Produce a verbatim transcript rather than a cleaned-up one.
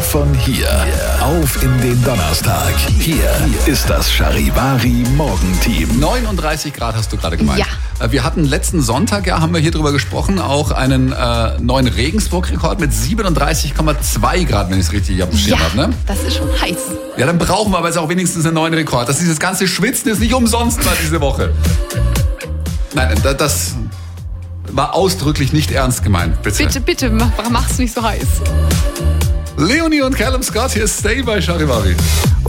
von hier auf in den Donnerstag. Hier ist das Charivari Morgenteam. neununddreißig Grad hast du gerade gemeint. Ja. Wir hatten letzten Sonntag, ja, haben wir hier drüber gesprochen, auch einen äh, neuen Regensburg-Rekord mit siebenunddreißig Komma zwei Grad, wenn ich es richtig auf dem Schirm Ja, habe. Ne? das ist schon heiß. Ja, dann brauchen wir aber jetzt auch wenigstens einen neuen Rekord. Dass dieses ganze Schwitzen ist nicht umsonst mal diese Woche. Nein, das, das war ausdrücklich nicht ernst gemeint. Bitte, Bitte, bitte, mach, mach's nicht so heiß. Leonie und Callum Scott, hier ist Stay bei Charivari.